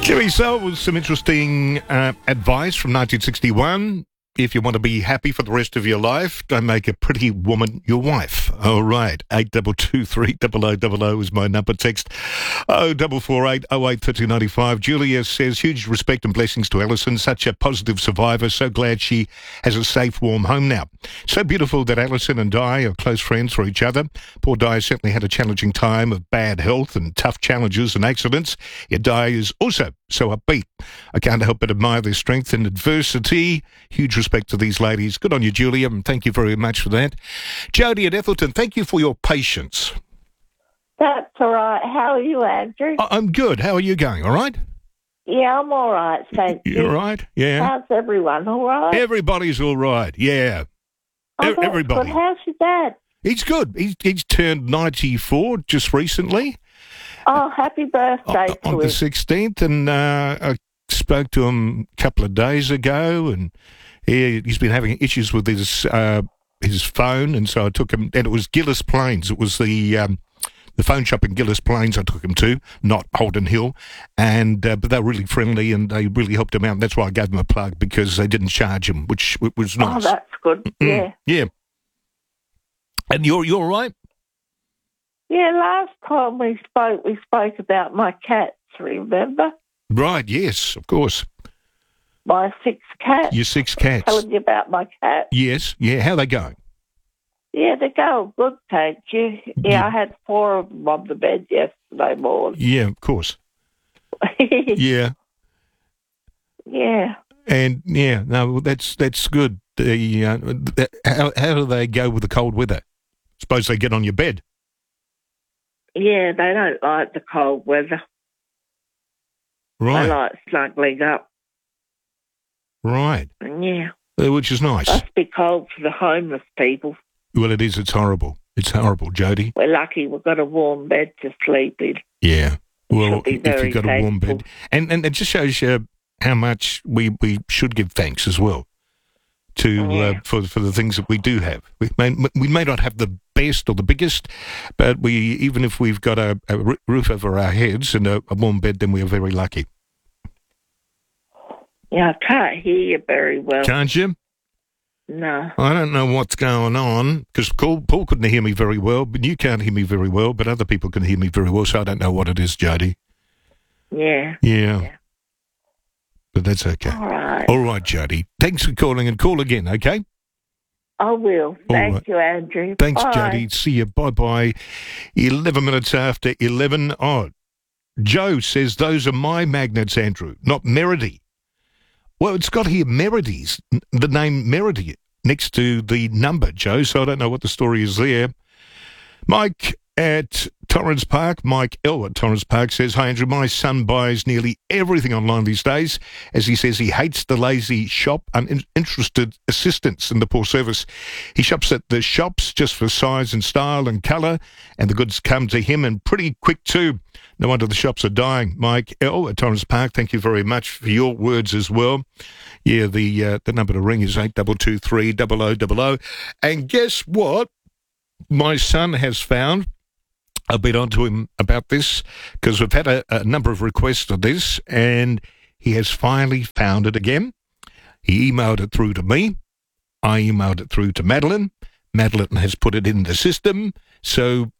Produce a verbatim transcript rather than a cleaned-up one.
Jimmy Soul was some interesting uh, advice from nineteen sixty-one. If you want to be happy for the rest of your life, don't make a pretty woman your wife. All right, eight double two three double o double o is my number. Text oh double four eight oh eight thirty ninety five. Julia says, huge respect and blessings to Alison. Such a positive survivor. So glad she has a safe, warm home now. So beautiful that Alison and Di are close friends for each other. Poor Di certainly had a challenging time of bad health and tough challenges and accidents. Yet Di is also so upbeat. I can't help but admire their strength in adversity. Huge respect to these ladies. Good on you, Julia, and thank you very much for that. Jody at Ethelton, thank you for your patience. That's all right. How are you, Andrew? I- I'm good. How are you going? All right? Yeah, I'm all right, thank you. You all right? Yeah. How's everyone? All right? Everybody's all right. Yeah. Oh, E- that's Everybody. good. How's your dad? He's good. He's, he's turned ninety-four just recently. Oh, happy birthday on, to on him. the sixteenth, and uh, I spoke to him a couple of days ago, and he, he's been having issues with his uh, his phone, and so I took him, and it was Gillis Plains. It was the um, the phone shop in Gillis Plains I took him to, not Holden Hill, and uh, but they were really friendly, and they really helped him out, and that's why I gave him a plug, because they didn't charge him, which was nice. Oh, that's good. Mm, Yeah. yeah. And you're you're all right? Yeah, last time we spoke, we spoke about my cats, remember? Right, yes, of course. My six cats. Your six cats. Telling you about my cats. Yes, yeah. How they going? Yeah, they're going good, thank you. Yeah, Yeah. I had four of them on the bed yesterday morning. Yeah, of course. Yeah, Yeah. and yeah, no, well, that's that's good. The uh, th- how how do they go with the cold weather? Suppose they get on your bed. Yeah, they don't like the cold weather. Right, They like snuggling up. right. Yeah. Uh, Which is nice. Must be cold for the homeless people. Well, it is. It's horrible. It's horrible, Jody. We're lucky we've got a warm bed to sleep in. Yeah. Well, Should be if very you've got a warm thankful. bed, and and it just shows you how much we, we should give thanks as well to Yeah. uh, for for the things that we do have. We may we may not have the best or the biggest, but we even if we've got a, a r- roof over our heads and a, a warm bed, then we are very lucky. Yeah, I can't hear you very well. Can't you? No. I don't know what's going on, because Paul, Paul couldn't hear me very well, but you can't hear me very well, but other people can hear me very well, so I don't know what it is, Jody. Yeah. Yeah. Yeah. But that's okay. All right. All right, Jody. Thanks for calling, and call again, okay? I will. Thank right. you, Andrew. Thanks, Bye. Jody. See you. Bye-bye. eleven minutes after eleven. Oh, Joe says those are my magnets, Andrew, not Meredy. Well, it's got here Meridy's, the name Meredy next to the number, Joe, so I don't know what the story is there. Mike at Torrens Park, Mike L at Torrens Park says, hi, Andrew, my son buys nearly everything online these days. As he says, he hates the lazy shop, uninterested assistance in the poor service. He shops at the shops just for size and style and colour, and the goods come to him, and pretty quick too. No wonder the shops are dying. Mike L at Torrens Park, thank you very much for your words as well. Yeah, the uh, the number to ring is eight double two three double o double o. And guess what? My son has found, I'll be on to him about this, because we've had a, a number of requests of this, and he has finally found it again. He emailed it through to me. I emailed it through to Madeline. Madeline has put it in the system. So